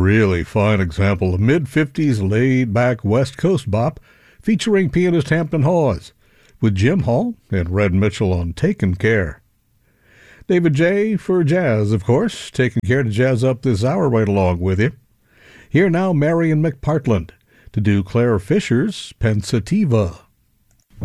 really fine example of mid-50s laid-back West Coast bop featuring pianist Hampton Hawes, with Jim Hall and Red Mitchell on Takin' Care. David J. for jazz, of course, taking care to jazz up this hour right along with you. Here now, Marion McPartland to do Claire Fisher's Pensativa.